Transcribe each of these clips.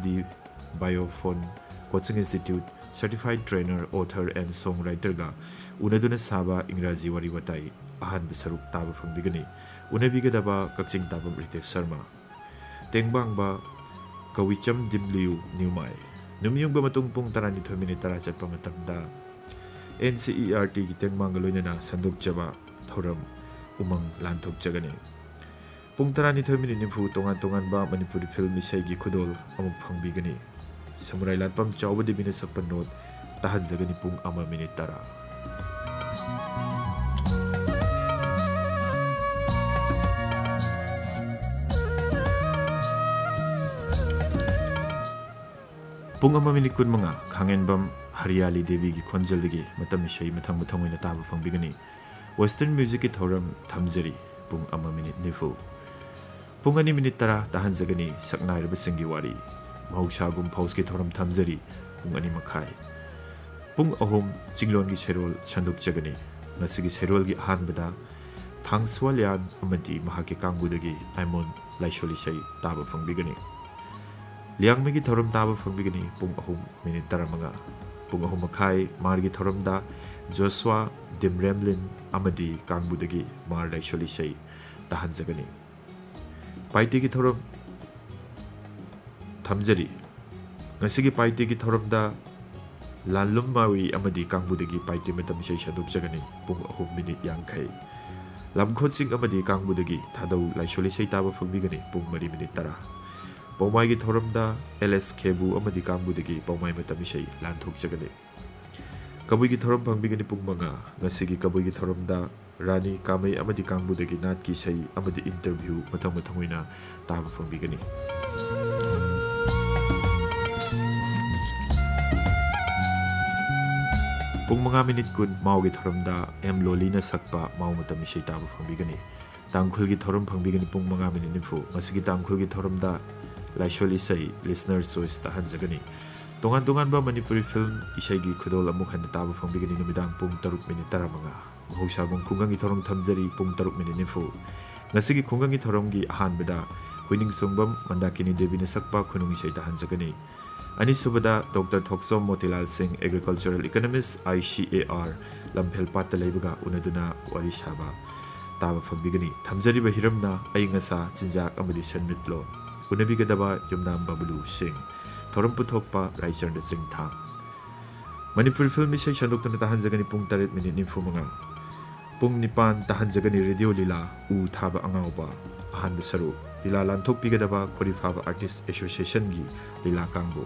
PhD Biophone Coaching Institute Certified Trainer Author and Songwriter ga unaduna saba Ingraji wari watai ahan besaruk taba fangbigani unabigadaba Kakching taba Ritesh Sharma Tengbang ba Kawicham Dimliu Newmai Numyung ba matungpong 12 minit tara chatpa matamda NCERT ki Tengbang galoina sanduk jaba thoram umang lantok jagani Pung 12 minit nimfu tongan ba Manipuri film isay gi khudol amuk phangbigani Samurai Latpam Chauba di binasak panot tahan jagani pung ama minit tara Pung ama minit kun mga Khangenbam Haryali Devi gi khonjal digi matam isay mathang oina taba phangbigani Western music ki thoram thamjari pung ama minit nifu Pung ani minit tara tahan jagani saknai rabasinggi wari Mahugsagum paus ki thoram thamjari pung ani makhai Pung ahom jinglon gi serol chanduk jagani nasigi serol gi ahanbada Thangswalyan amati mahaki kangbudagi Aimon Laisholi sai taba phangbigani Liangmi gi thoram taba phangbigani pung ahom minit tara manga pung ahom makhai margi thoram da Joshua Dimremlin amadi kangbudagi mar Laisholi sai tahan jagani Paiti ki thoram thamjari ngasigi paiti ki thoramda lalum mawi amadi kangbudagi paiti matam sei saduk jagani pung ahum minit yangkai lamkhot sing amadi kangbudagi thadau laisholi sei taba phangbigani pung 3 minit tara paumai ki thoramda LS Kebu amadi kangbudagi paumai matam sei lanthok jagani kabui ki thoram phangbigani pung manga ngasigi kabui ki thoramda Rani Kamai amadi kangbudagi nat ki sei amadi interview mathang oina taba phangbigani Pung mga minit kun mao gi thoramda M Lolina sakpa mao matam isay taba phangbigani tangkhul gi thoram phangbigani pung mga minit nifu masigi tangkhul gi thoramda Laisholi isay listener choice tahan jagani tongan ba Manipuri film isay gi khudol amuk han taba phangbigani numidang pung 3 minit tara mga mahugsabong khunggang gi thoram thamjari pung 3 minit nifu ngasigi khunggang gi thoram gi ahanbada Huining Songbam Mandakini Devi na sakpa khunung isay tahan jagani Ani subada Dr. Thoksom Motilal Singh Agricultural Economist ICAR Lamphel Patta Leibaga unaduna wari saba taba phangbigani thamjari ba hiramna aingasa chinjak amadi sanmitlo unabigadaba Yumnam Babulu Singh thoram puthokpa Raichar Singh Thang Manipur film isay shandokna tahan jagani pung 3 minit nimfu mga pung 9 tahan jagani radio lila u thaba angawba ahan bisaru lila lanthok pigadaba Khorifaba Artist Association gi lila kangbo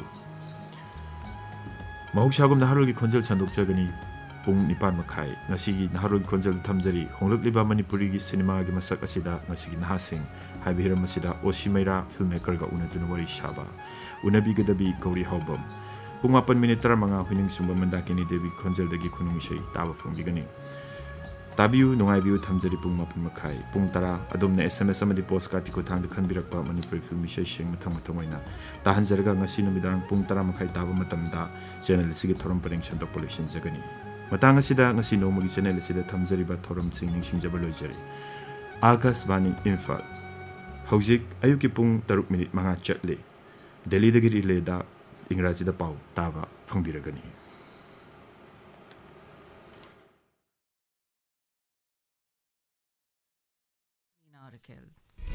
Mahugsagum naharol gi khonjal sandok jagani pung 9 makhai ngasigi naharol gi khonjal thamjari honglokliba Manipuri gi cinema gi masak asida ngasigi nahasing haibihiram asida Osimaira filmmaker ga unaduna wari shaba unabi gadabi Gauri Hobam pung 8 minit tara mga Huining Sumba Mandakini Devi khonjal dagi khunung isay taba phangbigani Tabiu nungaibiu thamjari pung 8 makhai pung tara adumna SMS amadi postcard ko thangda khanbirakpa Manipuri film isay sing mathang oina tahan jarga ngasi numidang pung 10 makhai taba matamda channel sigi thoram pareng sandok pollution jagani matang asida ngasi nomagi channel sida thamjari ba thoram sing ningsingjaba loijari Akashvani Imphal hojik ayuki pung 3 minit manga chatle Delhi dagi rileda Ingraji da pau taba phangbiragani article.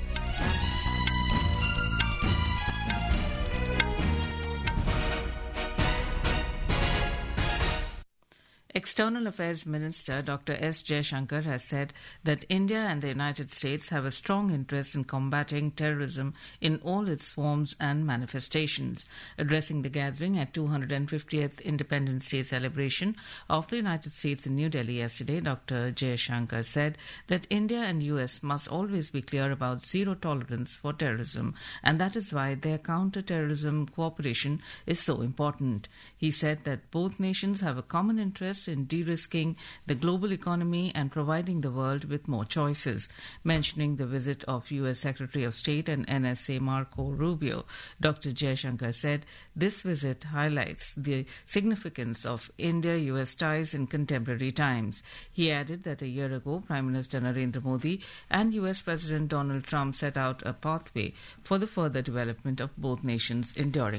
External Affairs Minister Dr. S. Jaishankar has said that India and the United States have a strong interest in combating terrorism in all its forms and manifestations. Addressing the gathering at 250th Independence Day celebration of the United States in New Delhi yesterday, Dr. Jaishankar said that India and US must always be clear about zero tolerance for terrorism, and that is why their counter-terrorism cooperation is so important. He said that both nations have a common interest in de-risking the global economy and providing the world with more choices. Mentioning the visit of U.S. Secretary of State and NSA Marco Rubio, Dr. Jaishankar said this visit highlights the significance of India-U.S. ties in contemporary times. He added that a year ago, Prime Minister Narendra Modi and U.S. President Donald Trump set out a pathway for the further development of both nations' enduring